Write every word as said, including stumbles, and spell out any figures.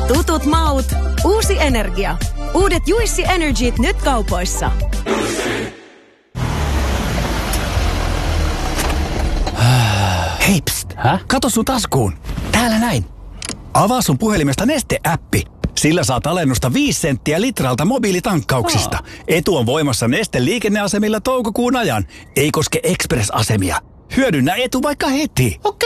Tutut maut, uusi energia. Uudet Juicy Energyt nyt kaupoissa. Hei, pst. Hä? Kato sun taskuun. Täällä näin. Avaa sun puhelimesta Neste-äppi. Sillä saat alennusta viisi senttiä litralta mobiilitankkauksista. Oh. Etu on voimassa Neste liikenneasemilla toukokuun ajan. Ei koske Express-asemia. Hyödynnä etu vaikka heti. Okei.